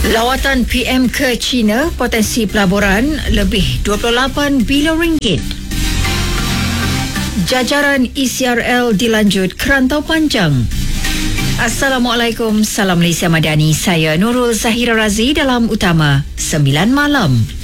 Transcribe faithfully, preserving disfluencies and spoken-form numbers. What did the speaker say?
Lawatan P M ke China, potensi pelaburan lebih dua puluh lapan bilion ringgit. Jajaran E C R L dilanjut kerantau panjang. Assalamualaikum, salam Malaysia Madani. Saya Nurul Zahira Razi dalam Utama sembilan Malam.